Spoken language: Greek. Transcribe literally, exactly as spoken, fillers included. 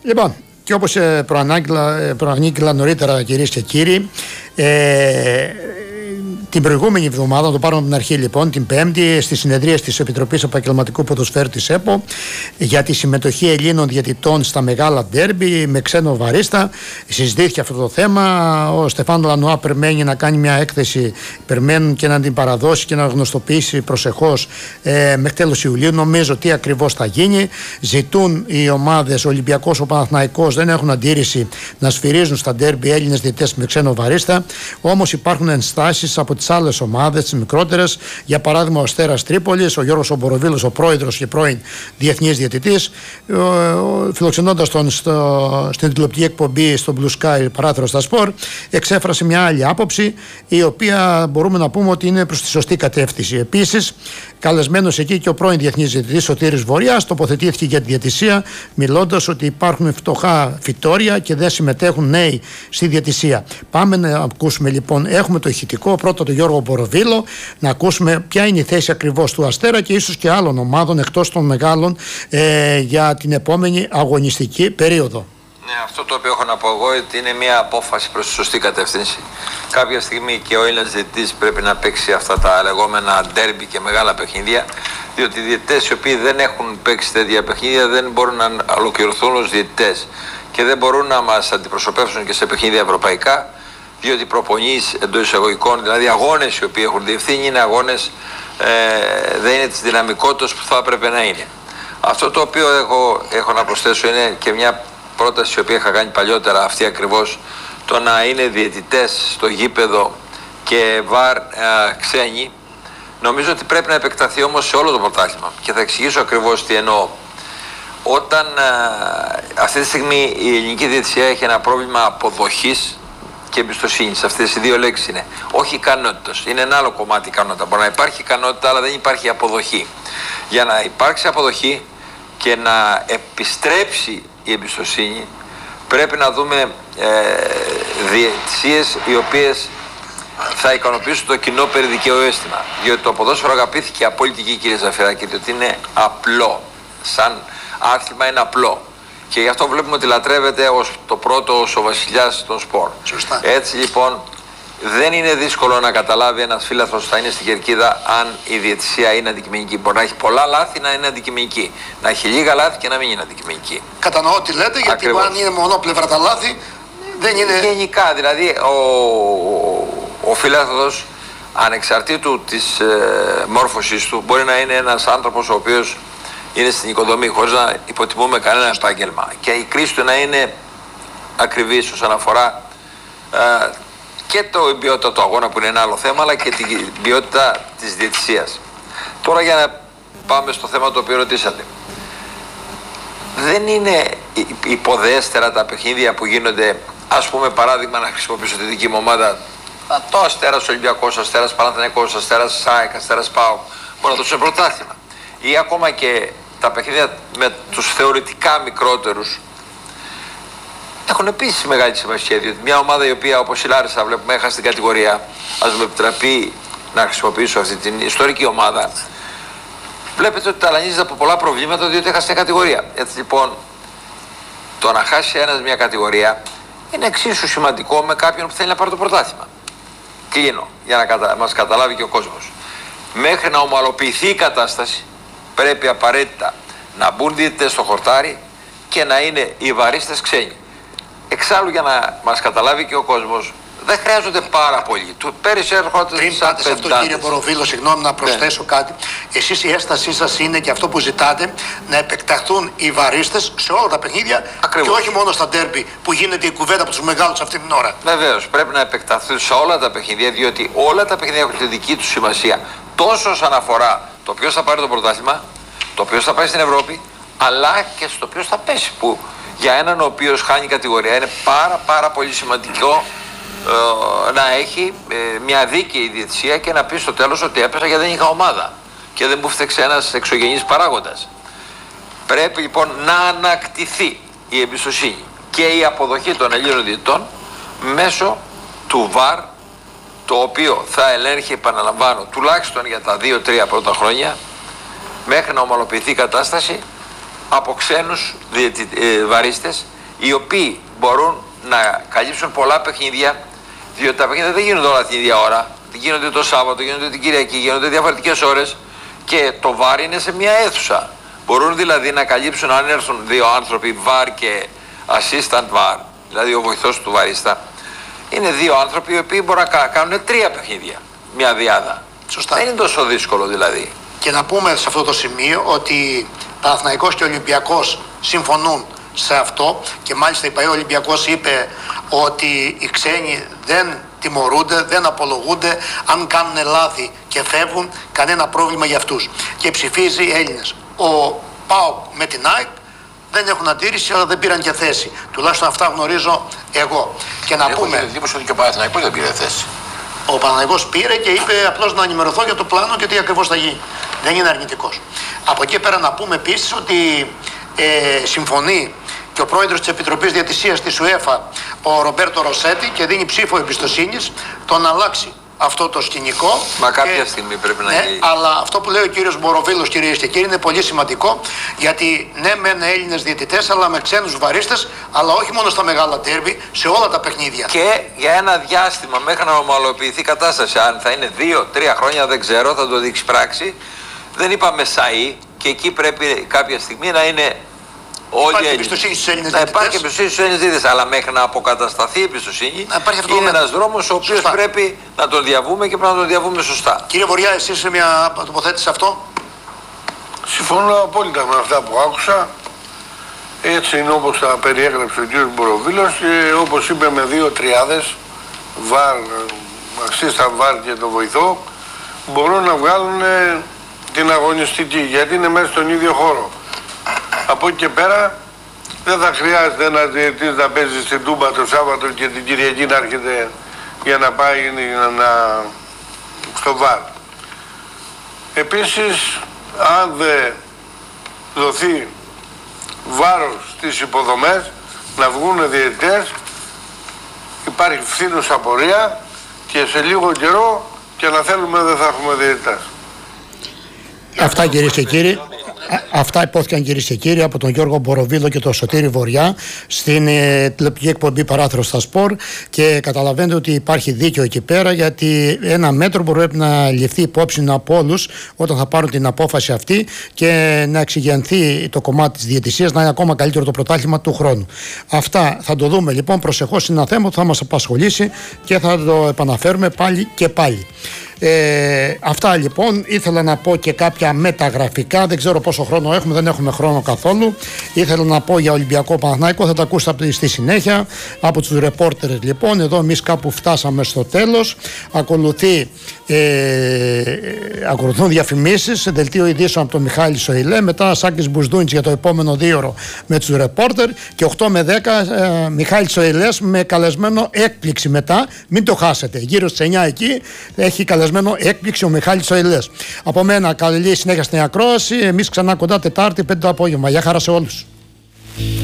Λοιπόν, και όπως ε, προανάγγειλα, προανήγγειλα νωρίτερα, κυρίες και κύριοι, ε, την προηγούμενη εβδομάδα, να το πάρουμε από την αρχή λοιπόν, την Πέμπτη, στη συνεδρία της Επιτροπής Επαγγελματικού Ποδοσφαίρου της ΕΠΟ για τη συμμετοχή Ελλήνων διαιτητών στα μεγάλα ντέρμπι με ξένο βαρίστα, συζητήθηκε αυτό το θέμα. Ο Στεφάνο Λανουά περιμένει να κάνει μια έκθεση, περιμένουν και να την παραδώσει και να γνωστοποιήσει προσεχώς ε, μέχρι τέλος Ιουλίου. Νομίζω τι ακριβώς θα γίνει. Ζητούν οι ομάδες, ο Ολυμπιακός, ο Παναθηναϊκός, δεν έχουν αντίρρηση να σφυρίζουν στα ντέρμπι Έλληνες διαιτητές με ξένο βαρίστα. Όμως υπάρχουν ενστάσεις από τις άλλες ομάδες, τις μικρότερες. Για παράδειγμα, ο Αστέρας Τρίπολης, ο Γιώργος Ομποροβίλος, ο πρόεδρος και πρώην διεθνής διαιτητής, φιλοξενώντας τον στο, στην τηλεοπτική εκπομπή στο Blue Sky παράθυρο στα Σπορ, εξέφρασε μια άλλη άποψη, η οποία μπορούμε να πούμε ότι είναι προς τη σωστή κατεύθυνση. Επίσης, καλεσμένος εκεί και ο πρώην διεθνής διαιτητής Σωτήρης Βορειάς τοποθετήθηκε για τη διαιτησία, μιλώντας ότι υπάρχουν φτωχά φυτόρια και δεν συμμετέχουν νέοι στη διαιτησία. Πάμε να ακούσουμε λοιπόν, έχουμε το ηχητικό, πρώτα τον Γιώργο Μποροβίλο, να ακούσουμε ποια είναι η θέση ακριβώς του Αστέρα και ίσως και άλλων ομάδων εκτός των μεγάλων ε, για την επόμενη αγωνιστική περίοδο. Ναι, αυτό το οποίο έχω να πω εγώ ότι είναι μια απόφαση προς τη σωστή κατεύθυνση. Κάποια στιγμή και ο Έλληνας διαιτητής πρέπει να παίξει αυτά τα λεγόμενα ντέρμπι και μεγάλα παιχνίδια, διότι οι διαιτητές οι οποίοι δεν έχουν παίξει τέτοια παιχνίδια δεν μπορούν να ολοκληρωθούν ως διαιτητές και δεν μπορούν να μας αντιπροσωπεύσουν και σε παιχνίδια ευρωπαϊκά, διότι προπονείς εντός εισαγωγικών, δηλαδή αγώνες οι οποίοι έχουν διευθύνει, είναι αγώνες, ε, δεν είναι της δυναμικότητας που θα έπρεπε να είναι. Αυτό το οποίο έχω, έχω να προσθέσω είναι και μια πρόταση η οποία είχα κάνει παλιότερα, αυτή ακριβώς, το να είναι διαιτητές στο γήπεδο και βαρ ε, ξένοι. Νομίζω ότι πρέπει να επεκταθεί όμως σε όλο το πρωτάθλημα και θα εξηγήσω ακριβώς τι εννοώ. Όταν ε, αυτή τη στιγμή η ελληνική διαιτησία έχει ένα πρόβλημα αποδοχής και εμπιστοσύνη. Αυτές οι δύο λέξεις είναι. Όχι ικανότητας. Είναι ένα άλλο κομμάτι ικανότητα. Μπορεί να υπάρχει ικανότητα, αλλά δεν υπάρχει αποδοχή. Για να υπάρξει αποδοχή και να επιστρέψει η εμπιστοσύνη, πρέπει να δούμε ε, διαιτησίες οι οποίες θα ικανοποιήσουν το κοινό περί δικαίου αίσθημα. Διότι το ποδόσφαιρο αγαπήθηκε από πολιτική, κύριε Ζαφυράκη, διότι είναι απλό. Σαν άθλημα είναι απλό. Και γι' αυτό βλέπουμε ότι λατρεύεται ως το πρώτο, ως ο βασιλιάς των σπορ. Σωστά. Έτσι λοιπόν δεν είναι δύσκολο να καταλάβει ένας φίλαθλος θα είναι στην κερκίδα αν η διαιτησία είναι αντικειμενική. Μπορεί να έχει πολλά λάθη να είναι αντικειμενική. Να έχει λίγα λάθη και να μην είναι αντικειμενική. Κατανοώ τι λέτε, γιατί Ακριβώς. αν είναι μονόπλευρα τα λάθη, δεν είναι. Γενικά δηλαδή ο, ο φίλαθλος ανεξαρτήτου της ε, μόρφωσης του μπορεί να είναι ένας άνθρωπος ο οποίος είναι στην οικοδομή, χωρίς να υποτιμούμε κανένα επάγγελμα. Και η κρίση του να είναι ακριβής όσον αφορά ε, και το ποιότητα του αγώνα που είναι ένα άλλο θέμα, αλλά και την ποιότητα της διαιτησίας. Τώρα για να πάμε στο θέμα το οποίο ρωτήσατε. Δεν είναι υποδέστερα τα παιχνίδια που γίνονται, ας πούμε παράδειγμα να χρησιμοποιήσω τη δική μου ομάδα, το Αστέρας Ολυμπιακός, Αστέρας Παναθηναϊκός, Αστέρας ΣΑΕΚ, Αστέρας ΠΑΟΚ, μπορεί να το σε πρωτάθλημα. Ή ακόμα και τα παιχνίδια με τους θεωρητικά μικρότερους έχουν επίσης μεγάλη σημασία, διότι μια ομάδα η οποία όπως η Λάρισα βλέπουμε έχασε την κατηγορία, ας μου επιτραπεί να χρησιμοποιήσω αυτή την ιστορική ομάδα, βλέπετε ότι ταλανίζεται από πολλά προβλήματα διότι έχασε την κατηγορία. Έτσι λοιπόν το να χάσει ένας μια κατηγορία είναι εξίσου σημαντικό με κάποιον που θέλει να πάρει το πρωτάθλημα. Κλείνω για να κατα... μας καταλάβει και ο κόσμος. Μέχρι να ομαλοποιηθεί η κατάσταση πρέπει απαραίτητα να μπουν διαιτητές στο χορτάρι και να είναι οι βαρίστες ξένοι. Εξάλλου για να μας καταλάβει και ο κόσμος, δεν χρειάζονται πάρα πολύ. Του πέρυσι έρχονται Πριν σαν πάτε σε αυτό, κύριε Μποροβίλο, συγγνώμη να προσθέσω ναι. κάτι. Εσείς η έστασή σας είναι και αυτό που ζητάτε, να επεκταθούν οι βαρίστες σε όλα τα παιχνίδια. Ακριβώς. Και όχι μόνο στα ντέρμπι που γίνεται η κουβέντα από τους μεγάλους αυτή την ώρα. Βεβαίως, πρέπει να επεκταθούν σε όλα τα παιχνίδια, διότι όλα τα παιχνίδια έχουν τη δική τους σημασία. Τόσο όσον αφορά το ποιος θα πάρει το πρωτάθλημα, το ποιος θα πάει στην Ευρώπη, αλλά και στο ποιος θα πέσει. Που για έναν ο οποίος χάνει κατηγορία είναι πάρα πάρα πολύ σημαντικό ε, να έχει ε, μια δίκαιη διαιτησία και να πει στο τέλος ότι έπεσα γιατί δεν είχα ομάδα και δεν μου φταίξε ένας εξωγενής παράγοντας. Πρέπει λοιπόν να ανακτηθεί η εμπιστοσύνη και η αποδοχή των Ελλήνων διαιτητών μέσω του βαρ, το οποίο θα ελέγχει, επαναλαμβάνω, τουλάχιστον για τα δύο τρία πρώτα χρόνια μέχρι να ομαλοποιηθεί η κατάσταση από ξένους διαιτη, ε, βαρίστες, οι οποίοι μπορούν να καλύψουν πολλά παιχνίδια, διότι τα παιχνίδια δεν γίνονται όλα την ίδια ώρα. Γίνονται το Σάββατο, γίνονται την Κυριακή, γίνονται διαφορετικές ώρες και το βάρ είναι σε μια αίθουσα. Μπορούν δηλαδή να καλύψουν, αν έρθουν δύο άνθρωποι, βάρ και assistant βάρ, δηλαδή ο βοηθός του βαρίστα, είναι δύο άνθρωποι οι οποίοι μπορούν να κάνουν τρία παιχνίδια, μια διάδα. Σωστά. Δεν είναι τόσο δύσκολο δηλαδή. Και να πούμε σε αυτό το σημείο ότι Παναθηναϊκός και Ολυμπιακός συμφωνούν σε αυτό και μάλιστα η ΠΑΕ Ολυμπιακός είπε ότι οι ξένοι δεν τιμωρούνται, δεν απολογούνται, αν κάνουν λάθη και φεύγουν, κανένα πρόβλημα για αυτούς. Και ψηφίζει Έλληνες. Ο ΠΑΟΚ με την ΑΕΚ δεν έχουν αντίρρηση, αλλά δεν πήραν και θέση. Τουλάχιστον αυτά γνωρίζω εγώ. Και να Έχω πούμε. Έχω εντύπωση ότι και ο Παναθηναϊκός δεν πήρε θέση. Ο Παναθηναϊκός πήρε και είπε απλώς να ενημερωθώ για το πλάνο και τι ακριβώς θα γίνει. Δεν είναι αρνητικός. Από εκεί πέρα να πούμε επίσης ότι ε, συμφωνεί και ο πρόεδρος της Επιτροπής Διαιτησίας της UEFA, ο Ρομπέρτο Ροσέτη, και δίνει ψήφο εμπιστοσύνης το να αλλάξει αυτό το σκηνικό. Μα κάποια και, στιγμή πρέπει να ναι, γίνει. Αλλά αυτό που λέει ο κύριος Μποροβίλος, κυρίες και κύριοι, είναι πολύ σημαντικό, γιατί ναι, μεν Έλληνες διαιτητές, αλλά με ξένους βαρίστες, αλλά όχι μόνο στα μεγάλα ντέρμπι, σε όλα τα παιχνίδια. Και για ένα διάστημα μέχρι να ομαλοποιηθεί η κατάσταση, αν θα είναι δύο τρία χρόνια, δεν ξέρω, θα το δείξει πράξη. Δεν είπαμε ΣΑΗ και εκεί πρέπει κάποια στιγμή να είναι. Υπάρχει εμπιστοσύνη στους Έλληνες διαιτητές. Υπάρχει εμπιστοσύνη στους Έλληνες διαιτητές, αλλά μέχρι να αποκατασταθεί η εμπιστοσύνη είναι ένας δρόμος ο οποίος πρέπει να τον διαβούμε και πρέπει να τον διαβούμε σωστά. Κύριε Βοριά, εσείς σε μια τοποθέτηση αυτό? Συμφωνώ απόλυτα με αυτά που άκουσα. Έτσι είναι όπως τα περιέγραψε ο κύριος Μποροβίλος και όπως είπε, με δύο τριάδες, βαρ, assistant βαρ και το βοηθό, μπορούν να βγάλουν την αγωνιστική, γιατί είναι μέσα στον ίδιο χώρο. Από εκεί και πέρα δεν θα χρειάζεται ένας διαιτητής να παίζει στην Τούμπα το Σάββατο και την Κυριακή να έρχεται για να πάει να, στο βαρ. Επίσης, αν δεν δοθεί βάρος στις υποδομές, να βγουν διαιτητές, υπάρχει φθήνουσα πορεία και σε λίγο καιρό και να θέλουμε δεν θα έχουμε διαιτητές. Αυτά, κυρίες και κύριοι. Αυτά υπόθηκαν, κυρίες και κύριοι, από τον Γιώργο Μποροβίλο και τον Σωτήρη Βοριά στην ε, τηλεοπτική εκπομπή Παράθυρο στα Σπορ. Και καταλαβαίνετε ότι υπάρχει δίκιο εκεί πέρα, γιατί ένα μέτρο πρέπει να ληφθεί υπόψη από όλους όταν θα πάρουν την απόφαση αυτή και να εξηγενθεί το κομμάτι της διαιτησίας, να είναι ακόμα καλύτερο το πρωτάθλημα του χρόνου. Αυτά θα το δούμε λοιπόν προσεχώς. Είναι ένα θέμα που θα μας απασχολήσει και θα το επαναφέρουμε πάλι και πάλι. Ε, αυτά λοιπόν. Ήθελα να πω και κάποια μεταγραφικά. Δεν ξέρω πόσο χρόνο έχουμε, δεν έχουμε χρόνο καθόλου. Ήθελα να πω για Ολυμπιακό Παναθηναϊκό, θα τα ακούσατε στη συνέχεια από τους ρεπόρτερες λοιπόν. Εδώ εμείς κάπου φτάσαμε στο τέλος. Ακολουθεί, ε, ακολουθούν διαφημίσεις, δελτίο ειδήσεων από τον Μιχάλη Σοηλέ, μετά Σάκης Μπουσδούνης για το επόμενο δίωρο με τους ρεπόρτερ, και οκτώ με δέκα ε, Μιχάλη Σοηλές με καλεσμένο έκπληξη μετά. Μην το χάσετε, γύρω στις εννιά εκεί έχει καλεσμένο έκπληξη ο Μιχάλης Σοηλές. Από μένα καλή συνέχεια στην ακρόαση. Εμείς ξανά κοντά Τετάρτη πέντε το απόγευμα. Γεια χαρά σε όλους.